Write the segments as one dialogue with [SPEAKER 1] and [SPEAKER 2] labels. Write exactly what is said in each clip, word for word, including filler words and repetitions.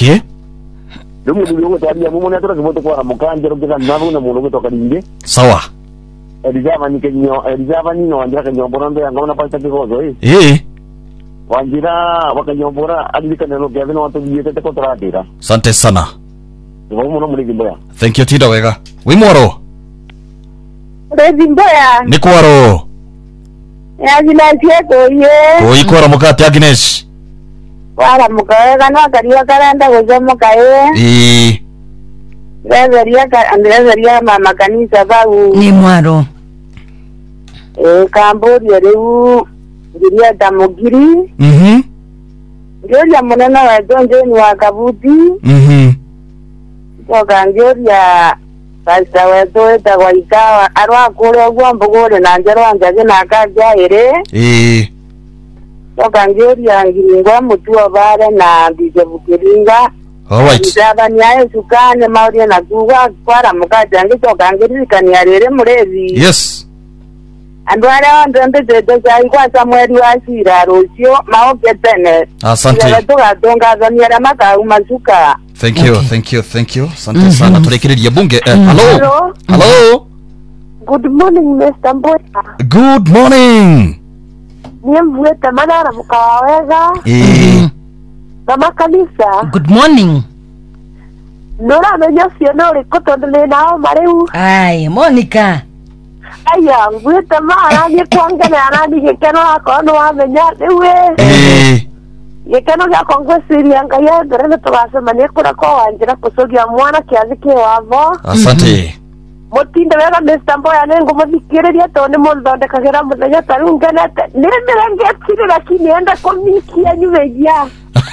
[SPEAKER 1] Okay.
[SPEAKER 2] Ndio ndio tabia mumo na toka kiboto kwa mukanje rokeza navu na muno kutoka linge.
[SPEAKER 1] Sawa.
[SPEAKER 2] Elizaba ni kenyo, Elizaba ni no andira kenyo bonondo yanga na pasta kikozo eh.
[SPEAKER 1] Eh.
[SPEAKER 2] Wanjira wakanyobora alika nelo gavana watu yete ko tradira.
[SPEAKER 1] Asante sana.
[SPEAKER 2] Ndio muno muri Mboya.
[SPEAKER 1] Thank you Tinda wega. Wimwaro.
[SPEAKER 3] Rezi Mboya.
[SPEAKER 1] Ni kwaro.
[SPEAKER 3] Ya jinaje ko ye.
[SPEAKER 1] Ko ikora mukate Agnes.
[SPEAKER 3] Wala mukawega no kariwa karanda gozo mukae.
[SPEAKER 1] Eh.
[SPEAKER 3] Reveria ka Andreveria mama kanisa babu.
[SPEAKER 4] Ni mwaro.
[SPEAKER 3] Eh Cambodia reu ndiria damugiri.
[SPEAKER 1] Mhm.
[SPEAKER 3] Ndio munena wa donje ni wa kabuti.
[SPEAKER 1] Mhm.
[SPEAKER 3] Ko ganjoria basta weto eta waikawa arwa kule gwambo gole na njero anjaje na kaja ere.
[SPEAKER 1] Eh.
[SPEAKER 3] Ko ganjoria ngingwa mutua bare na dije bukiringa.
[SPEAKER 1] All right.
[SPEAKER 3] Ndaba nyaye sukane mauria na kuwa kwara mukate angito kangirika ni arere murezi.
[SPEAKER 1] Yes.
[SPEAKER 3] Andwara ndende dede sai kwa Samuel wasira rosio maoketene.
[SPEAKER 1] Asante.
[SPEAKER 3] Ndatoka donga zaniera maka umasuka.
[SPEAKER 1] Thank you,
[SPEAKER 4] Okay.
[SPEAKER 1] thank you, thank you. Asante sana. Turekereria bunge. Eh, hello.
[SPEAKER 3] Hello.
[SPEAKER 1] Hello.
[SPEAKER 3] Good morning Mister Mboya.
[SPEAKER 1] Good morning.
[SPEAKER 3] Niye mwete manara mukaweza.
[SPEAKER 1] Eh.
[SPEAKER 3] Mama kanisa.
[SPEAKER 4] Good morning.
[SPEAKER 3] Nora menyo sieno rikotondele nao mareu.
[SPEAKER 4] Ai, Monica.
[SPEAKER 3] Aya, mwete mara ni kwangene anani gekeno akono amenya ewe.
[SPEAKER 1] Eh.
[SPEAKER 3] Gekeno ya kongwe siri anga ya ndere tubase mane kura ko wanjira kusogia mwana kiazi ke wavo.
[SPEAKER 1] Asante.
[SPEAKER 3] Motinde wega Mister Mboya nengo muthikireria tone muthonde kagira muthenya tarunganete. Nirenge tiri lakini enda komikia nyuvegia.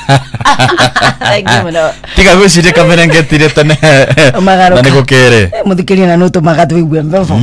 [SPEAKER 1] Tiga gwicire kamera ngetire tane na nigukere
[SPEAKER 4] Muthikiri na nuto magatu igwe mbevo.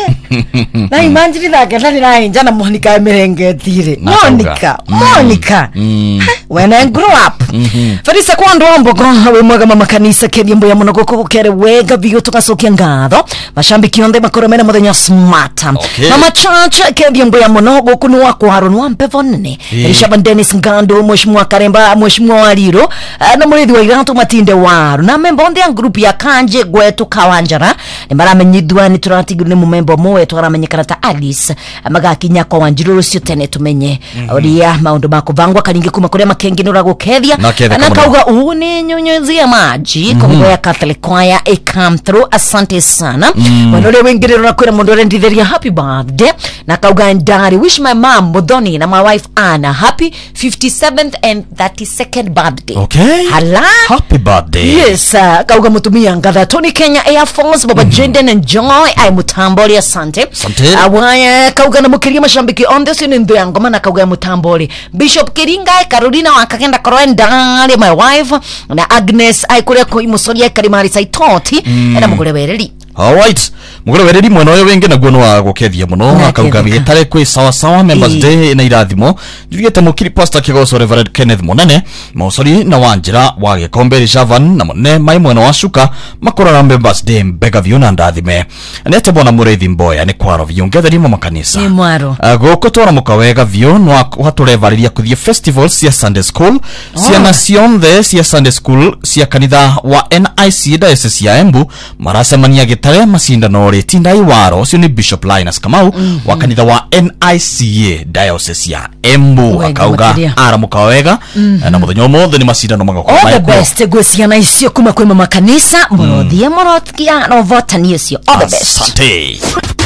[SPEAKER 4] Na imagine that get na inja na Monica merengetire. Monica, Monica. When I grew up. Farisa kwando ombo gro we mwaga mama kanisa kebye mboya muno goko kere wega biyo tukasokia ngatho. Mashambiki onde makoromena muthenya smart. Mama church kebye mboya muno goko ni wako haronu wa mbevo nene. Elisha Dennis Ngando mheshimiwa Karemba mheshimiwa Waliro na murethi wa irantu matinde waru na member onde group ya kanje gwetu kawanjara ni maramenyidwa ni turatiguru ni mumember mowe twaramenyekana ta Alice magakinya kwa wanjiru rucio tene tumenye oria maundu makuvangwa karingi kuma kuria makengi nura gukethia na kauga uni nyonyezia maji kongo ya Catholic choir e come through. Asante sana wanole wengiriro na kwira mundu renditheria happy birthday na kauga ndari wish my mom Mudhoni na my wife Anna happy fifty-seventh and thirty-second birthday.
[SPEAKER 1] Okay.
[SPEAKER 4] Hala.
[SPEAKER 1] Happy birthday.
[SPEAKER 4] Yes, uh, kauga mutumia ngatha Tony Kenya Air Force baba mm -hmm. Jenden and Joy ai mutambori asante.
[SPEAKER 1] Asante.
[SPEAKER 4] Awaya kauga na mukiria mashambiki on this in ndo ngoma na kauga mutambori. Bishop Kiringa Carolina wakagenda Koroenda my wife na Agnes ai kuria ko imusoria karimari saitoti mm. na mugure wereri.
[SPEAKER 1] All right. Mugure wereri mwana oyo wenge naguo no agukethia muno akauga bitare kwi sawa sawa members day na irathimo jugete mukiri pastor Kigoso Reverend Kenneth Monene Mosori na Wanjira wa Gikombe Shavan na Monene mai mwana wa Shuka makorora members day mbega view na ndathime nete bona murethi Mboya ni kwaro viungetheri mu makanisa
[SPEAKER 4] ni mwaro
[SPEAKER 1] goko tora mukawega view no waturevariria kuthie festivals cia Sunday school cia nation the cia Sunday school cia kanitha wa N I C Diocese ya Embu marasemania gitare masindano ri tindai waro cio ni Bishop Linus Kamau mm -hmm. wa kanitha wa N I C A Diocese ya Embu akauga ara mukawega mm -hmm. na muthenya mothe ni masindano magakoma
[SPEAKER 4] all the best gwiciana icio kuma kwi mama kanisa murothie murothia no votani icio all the best.
[SPEAKER 1] Asante.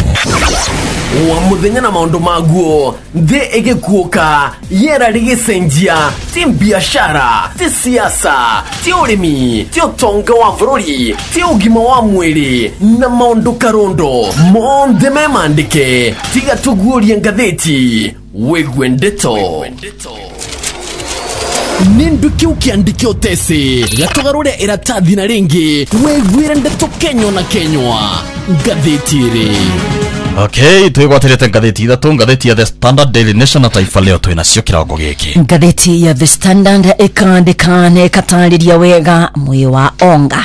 [SPEAKER 5] Wa muthenya na maundu maguo the egekuoka yera rigicenjia ti biashara ti siasa ti urimi ti utonga wa bururi ti ugima wa mwiri na maundu karondo monde memandike tiga tugurie ngatheti wegwe ndeto ninduki ukiandike utesi gatugarure iratathi na ringi wegwire ndeto Kenya na Kenywa ngatheti-ri.
[SPEAKER 1] Okay, twigwatirite ngatheti ithatu ngatheti ya The Standard, Daily Nation na Taifa Leo twina cio kirago giki.
[SPEAKER 4] Ngatheti ya The Standard ikandikane katariria wega mwi wa onga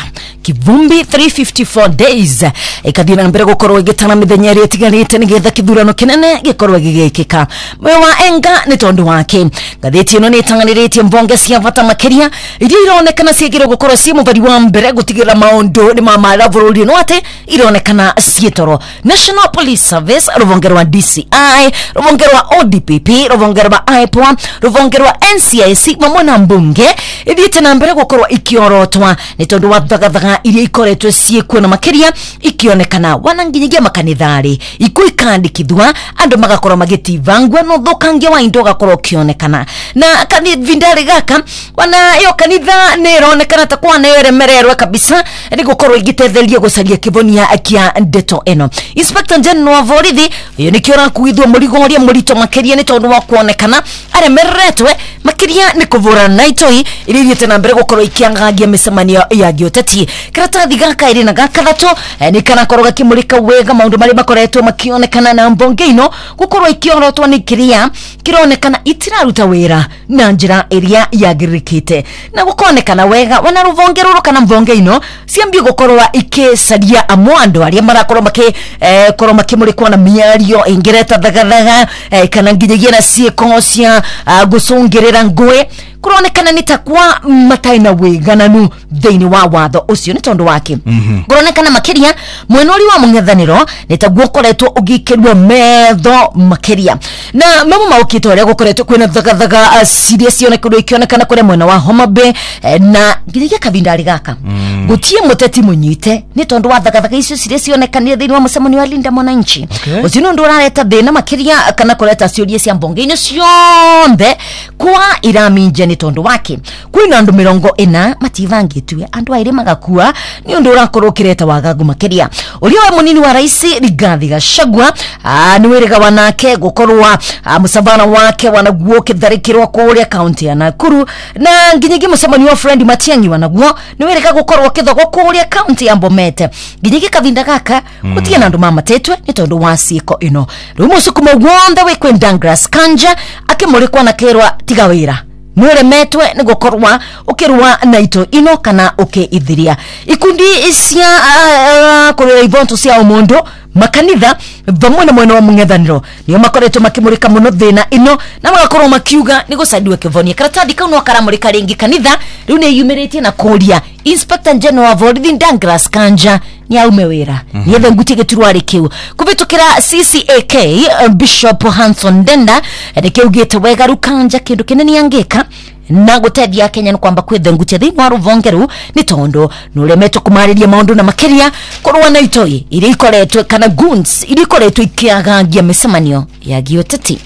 [SPEAKER 4] kivumbi three fifty-four days ikathina mbere gukorwo igitana mithenya iri tigarite nigetha kithurano kinene gikorwo gigikika mwe wa enga ni tondu wake gatheti ino ni tanganiritie mbonge cia bata makiria iria ironekana ciigire gukorwo ci mubari wa mbere gutigira maundu ni mamara bururi no ate ironekana cietoro National Police Service ruvonge rwa D C I ruvonge rwa O D P P ruvonge rwa I P O A ruvonge rwa N C I C mamona mbunge ithiite na mbere gukorwo ikiorotwa ni tondu wa thagathanga iria ikoretwe ciekuo na makiria ikionekana wananginyagia makanithari ikuikandikithwa andu magakorwo magitivangwa no thukangia wa indo gakorwo kionekana na kanithindari gaka wana yo kanitha ne ironekana ta kwa na yeremererwe kabisa ni gukorwo igitetheria gucaria kivonia kia ndeto eno. Inspector General wa Borithi yo ni kiora kuithwa murigo ria murito makiria ni tondu wa kuonekana aremeretwe makiria ni kuvura naitoi iri tena mbere gukorwo ikiangagia misemanio ya gioteti karatathi gaka iri na gaka thato ni kana koroga kimurika wega maundu mari makoretwo makionekana na mbonge ino gukorwo ikiorotwo ni kiria kironekana itiraruta wira na njira iria yagirikite na gukonekana wega wana ruvonge ruru kana mbonge ino ciambie gukorwo ikesaria amwando aria marakorwo make eh, korwo makimurikwa na miario ingireta thagathanga eh, kana nginyagia na cieko cia uh, gucungirira ngwe kuronekana nitakwa mataina wigananu thiini wa watho ucio ni tondu wake mm -hmm. kuronekana makiria mwenori wa mungethaniro nitaguo koretwo ugikerwa metho makiria na mamo maukito ria gukoretwo kwina thagathanga uh, siria cionekana ikionekana kure mwena wa Homa Bay eh, na nginya kavindari gaka mm. gutie muteti munyite ni tondu wa thagathanga icio siria cionekana thiini wa mucemanio wa Linda Mwananchi okay. ucio ndu urareta thina makiria kana kureta ciuria cia mbonge-ini cionthe kwa iraminje ni tondu wake kwina andu mirongo ina mativangitwe andu aire magakua ni undu urakorwo kireta wagagu makiria uria we munini wa rais Rigathi Gachagua ni wiriga wanake gukorwa musabana wake wanaguo kitharikirwa kuria county ya Nakuru na nginyigi musemani wa friend Matiang'i wanaguo ni wiriga gukorwa kithogo kuria county ya Bomet nginyigi kavinda gaka mm. kutia andu mamatetwe ni tondu wa ciiko ino rumu sukuma wonde we kwen Douglas Kanja akimurikwa na kerwa tigawira mwere metwe ni gukorwa ukirwa naito ino kana ukeithiria ikundi cia uh, uh, kurira ivonto cia umundu makanitha vamwe na mwena wa mungethaniro niyo makoretwo makimurika muno thina ino na magakorwo makiuga ni gucadiwe kivonia karatathi kau no karamurika ringi kanitha riu ni yumiritie na kuria Inspector General wa Borithi Douglas Kanja ni aume wira mm -hmm. yethe nguti giturwari kiu kuvitukira C C A K uh, Bishop Hanson Denda ndikiugite wega Rukanja kindu kinene angika na gutethia Kenya ni kwamba kwethe nguti thiini wa ruvongeru ni tondu nuremetwo kumariria maundu na makiria kurwa na itoi iri ikoretwe kana guns iri ikoretwe ikiagangia misemanio ya gioteti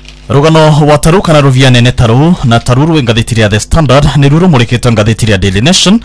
[SPEAKER 1] rugano wa taru kana ruvia nene taru na taruru ngathiti ya The Standard ni ruru murikitwo ngathiti ya Daily Nation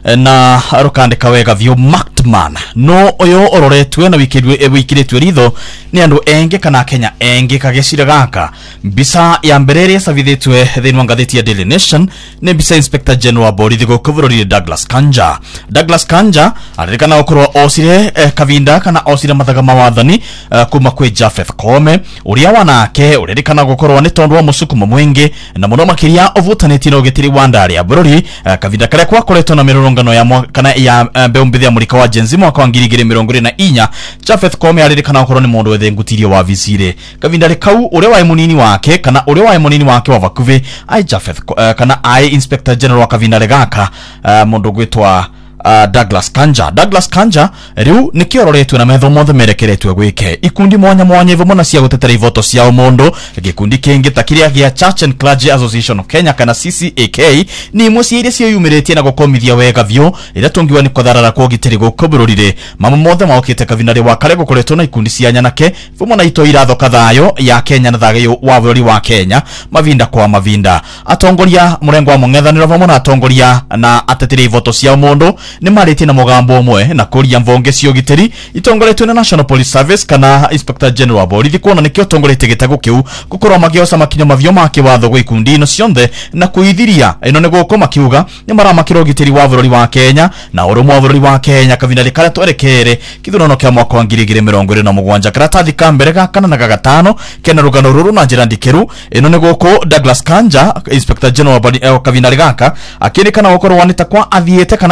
[SPEAKER 1] na rukandika wega vyo marked man no oyo ororetwe na wikirwe wikiritwe ritho ni andu enge kana Kenya enge kagecira gaka bisa ya mberere savithitwe thini ngathiti ya Daily Nation ni bisa Inspector General wa Borithi gukuvurori Douglas Kanja Douglas Kanja aririkana okorwa osire eh, kavinda kana osire mathaga mawathani uh, kuma kwe Japheth Koome uria wanake uririkana gukorwa ni tondu wa musukuma mwingi na muno makiria ovutaniti no gitiri wandari ya bururi uh, kavinda kare kwa koretwo na mirorongano ya mwa, kana ya uh, beumbithi ya murika wa Gen Z mwaka wa ngiri igiri mirongo iri na inya Japheth Koome aririkana gukorwa ni mundu wethe ngutirio wa visire kavinda rekau uria wa munini wake kana uria wa munini wake wa vakuvi ai Japheth uh, kana ai Inspector General wa kavinda regaka uh, mundu gwitwa Uh, Douglas Kanja Douglas Kanja riu nikiororetwe na metho mothe merekeretwe gwike ikundi mwanya mwanya ivo mona cia gutetera ivoto cia umundu gikundi kingi takiria gia Church and Clergy Association of Kenya kana C C A K ni imwe cia iria ciuyumiritie na gukomithia wega vyo ira tungiwa ni kutharara kwa gitiri gukubururire mama mothe maukite kavinari wa kare gukoretwo na ikundi cia nyanake vumo na ito iratho kathayo ya Kenya na thagayo wa bururi wa Kenya mavinda kwa mavinda atongoria murengo wa mungethaniro vumo na atongoria na atetera ivoto cia umundu ni mariti na mugambo umwe na kuria mvonge cio giteri itongoretwe na National Police Service kana Inspector General wa Borithi kuona nikio tongorete gitago kiu gukorwa magiosa makinyo mavyo make watho gwa ikundi ino cionthe na kuithiria ino ni guko makiuga ni maramakiro giteri wa bururi wa Kenya na urumwa wa bururi wa Kenya kavinda rikara twerekere kithurono kia mwaka wa ngiri igiri mirongo iri na mugwanja karatathi ka mbere ga kana na gagatano kena rugano ruru na njira ndikeru ino ni guko Douglas Kanja Inspector General wa kavinda rigaka akirikana gukorwa nita kwa athiete kana erekere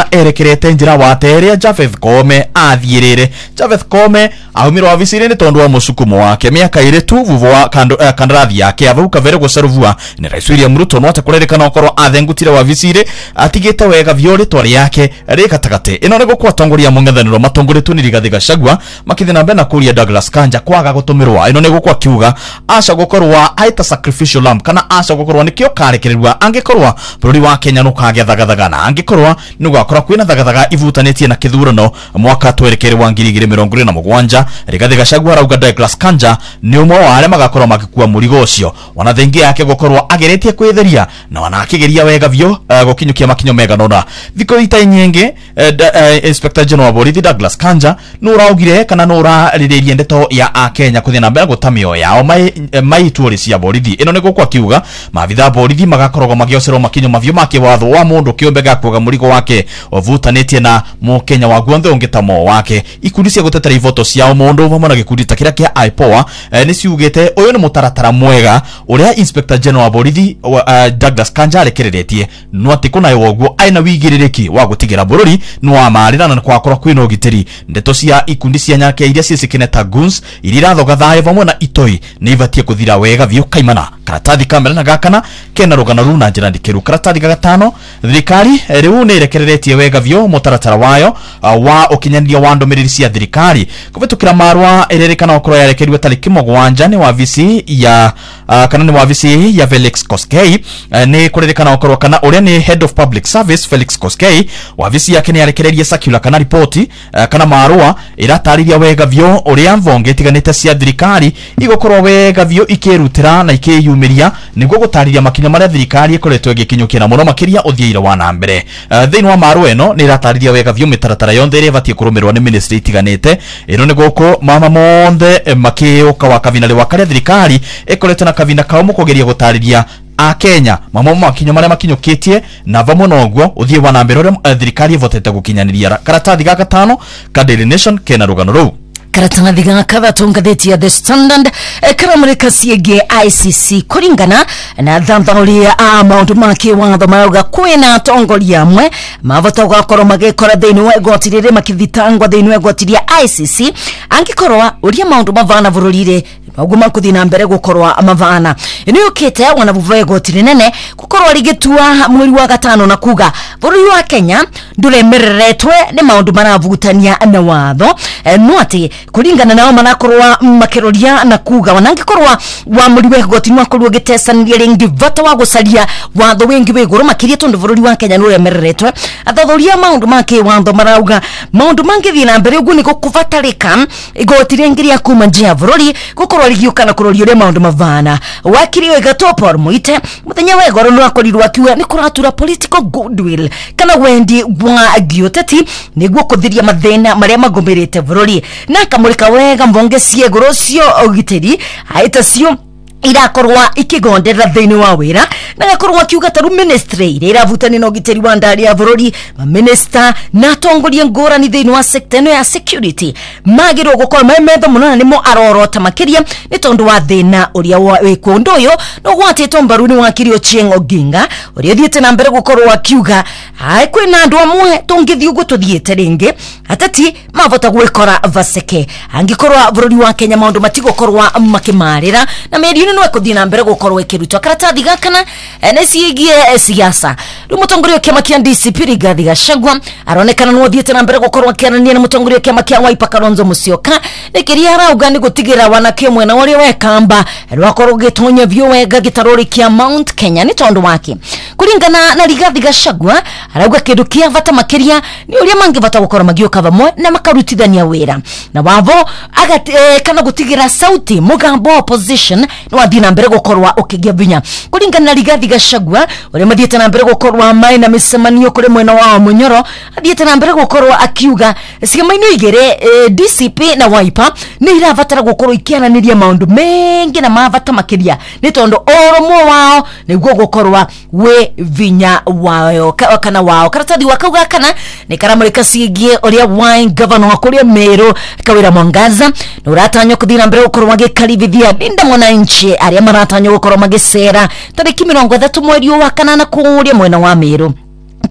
[SPEAKER 1] nĩaregete njĩra wa teria Javeth Koome athiĩrĩre. Javeth Koome aumirwo wabici-inĩ nĩ tondũ wa mũcukumo wake mĩaka ĩrĩ tu vuvu wa kandarathi yake avau kavere gũceruvua nĩ Rais William Ruto no atakũrerĩkana okorwo athengutire wabici-inĩ atigĩte wega vyo rĩtwa rĩake rĩ gatagatĩ. Ĩno nĩ gũkũ atongoria mũng'ethanĩro matongoretwo nĩ Rigathĩ Gachagua makĩthiĩ na mbere na kũria Douglas Kanja kwaga gũtũmĩrwa. Ĩno nĩ gũkũ akiuga aca gũkorwo aita sacrificial lamb kana aca gũkorwo nĩkĩo karekererwa angĩkorwo bũrũri wa Kenya nũkagĩa thagathagana angĩkorwo nĩ gũgakorwo kwĩna thagathagha ivutanĩtie na kĩthurano mwaka twerekeire wa ngiri igĩrĩ mĩrongo ĩrĩ na mũgwanja. Rigathĩ Gachagua arauga Douglas Kanja nĩ ũmwe wa arĩa magakorwo magĩkua mũrigo ũcio ona thengi yake gũkorwo ageretie kwĩtheria na ona akĩgeria wega vyo uh, gũkinyũkia makinyo mega nona thikũ ita nyingĩ uh, uh, Inspector General wa borithi Douglas Kanja nĩ ũraugire kana nĩ ũrarĩrĩria ndeto ya akenya kũthiĩ na mbere gũtamĩo yao maitũrĩ cia borithi. Ĩno nĩ gũkũ akiuga maabitha borithi magakorwo magĩocerwo makinyo mavyo make watho wa mũndũ kĩũmbe gakuaga mũrigo wake ũvutanĩtie na mũkenya wa guothe ũngĩ ta mo wake. Ikundi cia gũtetera ivoto ciao mũndũ vamwe na gĩkundi ta kĩrĩa kĩa I P O A eh, nĩ ciugĩte ũyũ nĩ mũtaratara mwega ũrĩa Inspector General wa borithi uh, Douglas Kanja arekereretie no atĩ kũna yoguo aina wigĩrĩrĩki wa gũtigĩra bũrũri no amarĩra na kwakorwo kwĩna ũgitĩri. Ndeto cia ikundi cia nyake iria ciĩcĩkene ta goons iria irathoga thayũ vamwe na itoi nĩ ibatie kũthira wega vyo kaimana. Karatathi kamera na gakana kena rũgano rũu na njĩra ndikĩru. Karatathi gatano thirikari rĩu nĩ irekereretie wega vyo mũtaratara wayo uh, wa ũkinyanĩria wa ndũmĩrĩri cia thirikari kũvĩtũkĩra marũa ĩrerĩkana okorwo yarekerirwo tarĩki mũgwanja nĩ wabici ya uh, kana nĩ wabici ya Felix Koskei uh, nĩ kũrerĩkana okorwo kana ũrĩa nĩ Head of Public Service Felix Koskei wabici yake nĩ yarekererie circular kana ripoti uh, kana marũa ĩratarĩria wega vyo ũrĩa mvonge itiganĩte cia thirikari igũkorwo wega vyo ikĩrutĩra na ikĩyumĩria nĩguo gũtarĩria makinya marĩa thirikari ĩkoretwo ĩgĩkinyũkia na mũno makĩria ũthiĩre wa na mbere. Uh, thĩinĩ wa marũa ĩno nĩ ĩratarĩria wega vyo mĩtaratara yothe ĩrĩa ĩbatie kũrũmĩrĩrwo nĩ ministry itiganĩte. Ĩno nĩ gũkũ mama monthe makĩũka wa kavinarĩ wa karĩa thirikari ĩkoretwo na kavina kao mũkũgeria gũtarĩria a Kenya mamo makinyo marĩa makinyũkĩtie na vamwe na ũguo ũthiĩ wa na mbere ũrĩa thirikari ĩvotete gũkinyanĩria. Karatathi ga gatano ka Daily Nation kena rũgano rũu.
[SPEAKER 4] Karatathi gaka gatungathĩtie ya The Standard karamũrĩka ciĩgiĩ I C C kũringana na thanthaũria a maũndũ ma kĩwatho marauga kwĩna atongoria amwe mavota gũgakorwo magĩkora thĩinĩ wa igoti rĩrĩ makĩthitangwa thĩinĩ wa igoti rĩa I C C angĩkorwo ũrĩa maũndũ mavana bũrũri-rĩ maũguo makũthiĩ na mbere gũkorwo mavana. Nĩ ũkĩte wana vuva igoti rĩnene gũkorwo rĩgĩtua mweri wa gatano na kuga bũrũri wa Kenya ndũremereretwe nĩ maũndũ maravutania na watho no atĩ kũringana nao manakorwa makeroria na kuga wanangĩkorwa wa muri wa igoti nwa korwo gĩtesanĩria rĩngĩ vata wa gũcaria watho wĩngĩ wĩgũrũ makĩria tondũ bũrũri wa Kenya nĩũremereretwe. Athuthuria maũndũ ma kĩwatho marauga maũndũ mangĩthiĩ na mbere ũguo nĩ gũkũbatarĩka igoti rĩngĩ rĩa kuma nja ya bũrũri gũkorwo rĩgĩũka na kũroria ũrĩa maũndũ mavana. Wakiri Waigatũ Paul Mũite mũthenya wa igoro nĩ akorirwo akiuga nĩ kũratura political goodwill kana wendi wa gioteti nĩguo kũthiria mathĩna marĩa magũmĩrĩte bũrũri na kamũrĩka wega mbonge ciegũrũ cio ũgitĩri aitacio irakorwa ikigonderera thĩinĩ wa wĩra na gakorwo akiuga taru ministry iria iravutania na ũgitĩri wa ndari ya bũrũri ma minister na atongoria ngũrani thĩinĩ wa sector ĩno ya security magĩrĩirwo gũkorwo memetho mũno na nĩmo arorota makĩria nĩ tondũ wa thĩna ũrĩa wĩkuo. Ũndũ ũyũ no gwatĩtwo mbaru nĩ wakiri Ochieng Oginga ũrĩa thiĩte na mbere gũkorwo akiuga ai kwĩna andũ amwe tũngĩthiĩ ũguo tũthiĩte rĩngĩ atati mavota gwĩkora vaseke angĩkorwo bũrũri wa Kenya maũndũ matigũkorwo makĩmarĩra na mĩeri no ĩkũthiĩ na mbere gũkorwo ĩkĩrutwo. Karatathi gakana nĩ ciĩgiĩ siasa. Rĩu mũtongoria wa kĩama kĩa D C P Rigathĩ Gachagua aronekana nĩ athiĩte na mbere gũkorwo akĩaranĩria na mũtongoria wa kĩama kĩa Wiper Kalonzo Musyoka nĩkĩria arauga nĩ gũtigĩra wanake mwena ũrĩa wekamba rwakorwo gĩtonya vyo wega gĩtarũri kĩa Mount Kenya nĩ tondũ wake. Kũringana na Rigathĩ Gachagua arauga kĩndũ kĩa vata makĩria nĩ ũrĩa mangĩvata gũkorwo magĩũka vamwe na makarutithania wĩra na wavo agat eh, kana gũtigĩra sauti mũgambo wa opposition no athiĩ na mbere gũkorwa ũkĩgĩa vinya. Kũringana na Rigathĩ Gachagua ũrĩa mathiĩte na mbere gũkorwa mai na mĩcemanio kũrĩ mwena wa Munyoro athiĩte na mbere gũkorwa akiuga ciama-inĩ igĩrĩ eh, D C P na Wiper nĩ irabatara gũkorwo ikiaranĩria maũndũ mengi na mavata makĩria nĩ tondũ ũrũmwe wao nĩguo gũkorwa wĩ vinya wao kana wao. Karatathi wakauga kana nĩ karamũrĩka ciĩgiĩ ũrĩa wine governor wa kũrĩa Meru Kawĩra Mwangaza nĩ ũratanywo kũthiĩ na mbere gũkorwo magĩkaribithia Linda Mwananchi arĩa maratanywo gũkorwo magĩcera tarĩki mĩrongo ĩtatũ mweri wa kanana kũrĩa mwena wa Meru.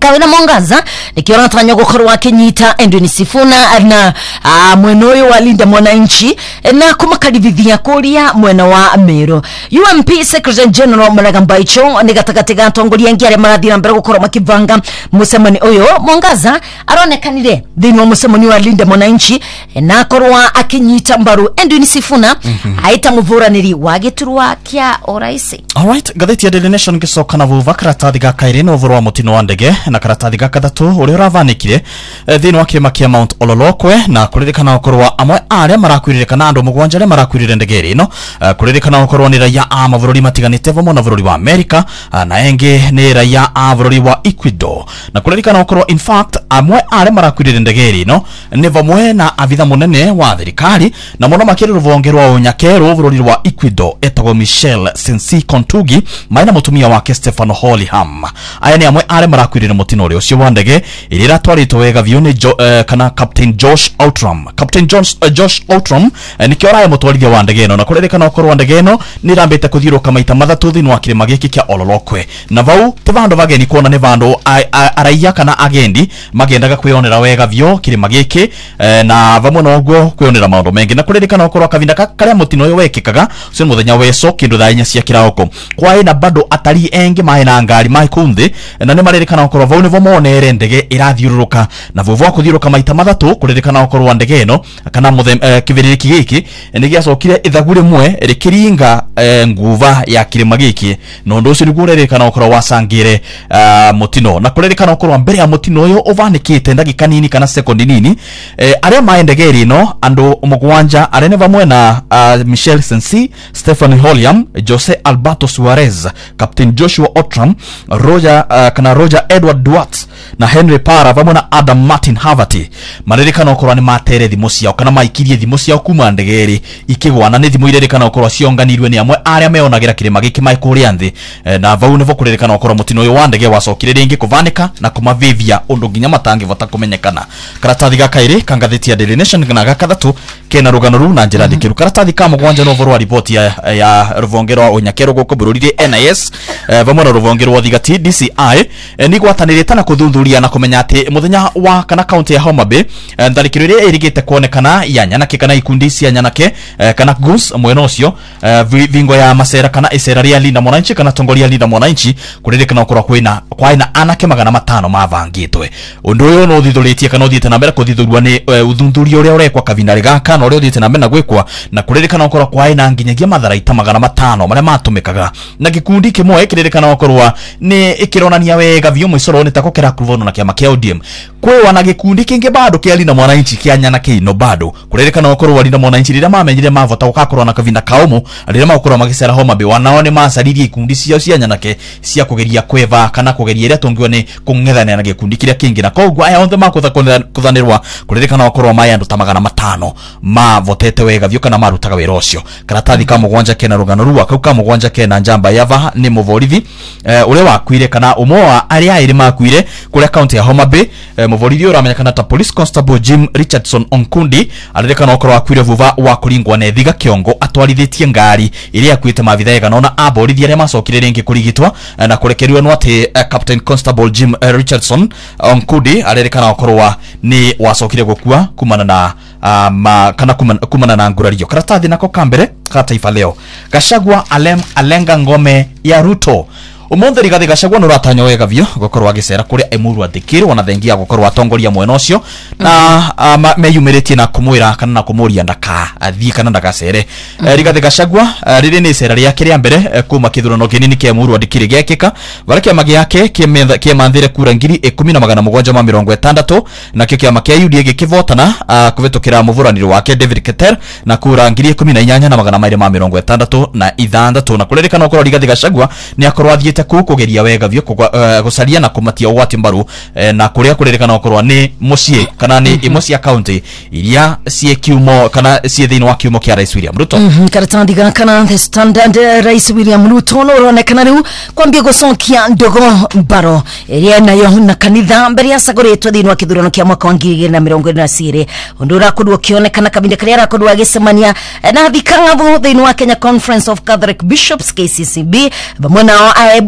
[SPEAKER 4] Kawina Mongaza nikiona tanya gukorwa kinyita Edwin Sifuna na uh, mwena uyu wa Linda Mwananchi na kumakaribithia kuria mwena wa Meru. U M P Secretary General Maraga Mbaicho ni gatagati ga atongoria ngi aria marathira mbere gukorwa makivanga musemani uyu. Mongaza aronekanire thini wa musemani wa Linda Mwananchi na akorwa akinyita mbaru Edwin Sifuna mm -hmm. aita muvuraniri wa giturwa kia oraisi.
[SPEAKER 1] Alright, gatheti ya Daily Nation gicoka na vuva karatathi ga kairi no vuru wa mutino wa ndege na karatathi ga kathatu uri uravanikire thini wa kirima kia Mount Ololokwe na kuririkana ukorwa amwe aria marakwirirekana andu mugwanja aria marakwirire ndege ino kuririkana ukorwa ni raia a mavururi matiganite vamo na vururi wa America na engi ni raia a vururi wa Ecuador na kuririkana ukorwa in fact amwe aria marakwirire ndege ino ni vamwe na avitha munene wa thirikari na muno makiri ruvonge rwa unyakeru vururi wa Ecuador etago Michelle Sensi Kontugi maina mutumia wake Stefano Hollyham. Aya ni amwe aria marakwirire mutino uri ucio wa ndege irira twaritwo wega vione jo, uh, kana Captain Josh Outram. Captain Jones, uh, Josh Outram uh, ni kiora ya mutwarithia wa ndege ino na kuririkana ukorwa ndege ino ni rambite kuthiuruka maita mathatu thini wa kirima giki kia Ololokwe na vau ti vandu vageni kuona ni vandu araia kana agendi magendaga kwionera wega vyo kirima giki uh, na vamwe na uguo kwionera maundu mengi na kuririkana ukorwa kavinda karia mutino uyu wekikaga ucio muthenya weso kindu thaa inya cia kirauko kwa ina bado atari engi mai na ngari mai kunthi na ni maririkana ukorwa vau ni vo monere ndege irathiururuka na vavo wa kuthiuruka maita mathatu kuririkana ukorwa ndege ino kana muthe uh, kiviririki giki ni giacokire ithagure mwe rikiringa uh, nguva ya kirima giki no ndu ucio ni kuririkana ukorwa wasangire uh, mutino na kuririkana ukorwa mbere ya mutino uyu uvanikite ndagika nini kana sekondi nini uh, aria mai ndege ino andu mugwanja aria ni vamwe na uh, Michelle Sensi, Stephen Hollyham, Jose Alberto Suarez, Captain Joshua Outram, Roger uh, kana Roger Edward Duarte na Henry Para vamwe na Adam Martin Haverty maririkana ukorwa ni matere thimu ciao kana maikirie thimu ciao kuma ndegeri ikigwana ni thimu iririkana ukorwa cionganirwe ni amwe aria meonagira kirima giki mai kuria nthi e, na vau nivo kuririkana ukorwa mutino uyu wa ndege wacokire ringi kuvanika na kumavivia undu nginya matangivota kumenyekana. Karatathi ga kairi kangatheti ya Daily Nation kana ga kathatu kena rugano ru na njira thikiru. Karatathi ka mugwanja no vorwa ripoti ya, ya ruvonge rwa unyakero guko bururi N I S e, vamwe na ruvonge rwa thigati D C I e, ni gwatanirite na kuthuthuria na kumenya ati muthenya wa kana county ya Homa Bay e, tharikiro iria irigite kuonekana ya nyanake kana ikundi cia nyanake e, kana goons mwena ucio e, vingo ya masera kana isera ria Linda Mwananchi kana tongoria Linda Mwananchi kuririkana ukorwa kwina kwaina anake magana matano mavangitwe. Undu uyu no thithuritie kana uthiite na mbere kuthithurua ni e, uthuthuria uria urekwa kavinari gaka no uria uthiite na mbere na gwikwa na kuririkana ukorwa kwaina nginyagia matharaita magana matano maria matumikaga na gikundi kimwe kiririkana ukorwa ni ikironania wega vyo mwisoro ni tako kira kuvono na kiama kia O D M kwe wana gikundi kingi bado kia Linda Mwananchi kia nyanake ino bado kuririkana ukorwa Linda Mwananchi rira mamenyire mavota ukakorwa na kavinda kaumu rira makorwa magisera Homa Bay wanaone masaririe ikundi cia cia nyanake cia kugeria kweva kana kugeria ira tungiwa ni kung'ethania na gikundi kiria kingi na koguo aya onthe makutha kuthanirwa kuririkana ukorwa maya andu ta magana matano mavotete wega vyo kana marutaga wira ucio. Karatathi ka mugwanja kena rugano ruwa kau ka mugwanja kena njamba yava ni muvorithi uh, ule wakwire kana umwe wa aria iri makwire kuria county ya Homa Bay uh, muvorithi uramenyekana ta Police Constable Jim Richardson Onkundi aririkana ukorwa wakwire vuva wa kuringwa na thiga kiongo atwarithitie ngari iria akwite mavitha ega nona aborithi aria macokire ringi kurigitwa uh, na kurekerirwe no ati uh, Captain Constable Jim uh, Richardson Onkundi aririkana ukorwa ni wacokire gukua kumana na uh, ma, kana kumana, kumana na ngurario. Karatathi nako kambere ka Taifa Leo Gachagua alem alenga ngome ya Ruto. Umuthi Rigathi Gachagua no ratanyo wega vyo gukorwa agicera kuria Emuru athikirwo wana thengia gukorwa atongoria mwena ucio na uh, meyumiritie na kumwira kana na kumuria ndaka athii kana ndagacere. mm -hmm. uh, Rigathi Gachagua uh, riri ni icera ria kiria mbere uh, kuma kithurano kinini kia Emuru athikiri gekika barakia magi yake kiamanthire kura ngiri ikumi na magana mugwanja ma mirongo itandatu na kio kiama kia U D A gikivotana uh, kuvitukira muvuraniro wake David Keter na kura ngiri ikumi na inyanya na magana mairi ma mirongo itandatu na ithandatu na kuririkana ukorwa Rigathi Gachagua ni akorwa athiite kukugeria wega vyo uh, gusaria na kumatia ugwati mbaru uh, na kuria kuririkana ukorwa ni mucie kana ni imwe cia county iria cie kiumo kana cie thini wa kiumo kia Rais William Ruto.
[SPEAKER 4] Mhm, karatathi kana the standard Rais William Ruto no ronekana riu kwambia gucokia ndogo mbaro iria nayo na kanitha mbere ya sagoretwo thini wa kithurano kia mwaka wa ngiri igiri na mirongo iri na ciri undu urakorwo kionekana kabinde karia arakorwo agisemania na thikang'avu thini wa Kenya Conference of Catholic Bishops K C C B vamwe nao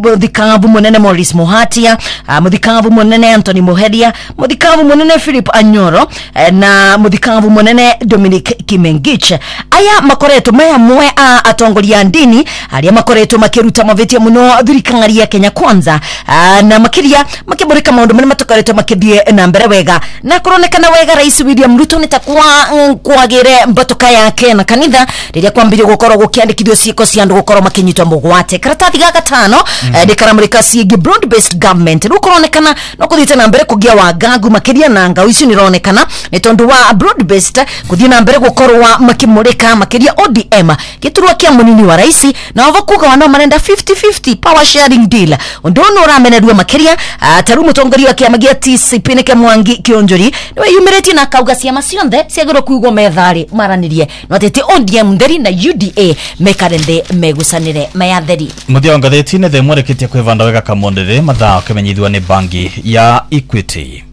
[SPEAKER 4] muthikavu munene Morris Muhatia, uh, muthikavu munene Anthony Muheria, muthikavu munene Philip Anyoro, uh, na muthikavu munene Dominic Kimengich. Aya makoreto maya mwe a atongoria ndini aria makoreto makiruta mavetia muno thirikari ya Kenya Kwanza, uh, na makiria makiboreka maundu mane matokoreto makithie na mbere wega na kuronekana wega Rais William Ruto nitakuwa mm, kwagire mbatoka yake na kanitha riria kwambirio gukorwo gukiandikithio ciiko cia andu gukorwo makinyitwa mugwate karatathi ga gatano mm -hmm. ndikaramurika ciigi broad based government rukuronekana no kuthite na mbere kugia wangagu makiria na ngau icio nironekana ni tondu wa broad based kuthie na mbere gukorwo makimurika makiria O D M giturwa kia munini wa rais na ovakuga wana marenda fifty fifty power sharing deal undu no ramenerua makiria taru mutongoria wa kiama gia T C P neke Mwangi Kionjori niwe yumireti na kauga ciama cionthe ciagirwo kuigwo methari maranirie no atete O D M nderi na U D A mekarende megusanire mayatheri
[SPEAKER 1] muthia ngatheti ne themwereketie kwivanda wega kamondere mathaa kemenyithwa ni bangi ya Equity.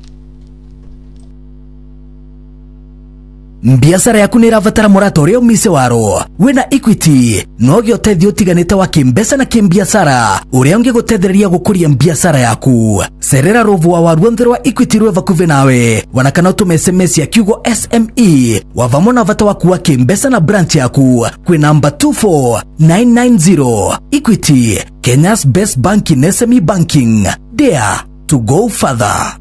[SPEAKER 6] Biashara yaku niravatara murato ria umise waro wena Equity no giotethio tiganite wa kimbesa na kimbiashara uria ungigutethereria gukuria biashara yaku serera rovu wa waruonthero wa Equity rweva kuve nawe wanakana utume S M S ya kiugo S M E wavamona vata waku wa kimbesa na branch yaku kwi namba two four nine nine zero. Equity, Kenya's best bank in S M E banking, dare to go further.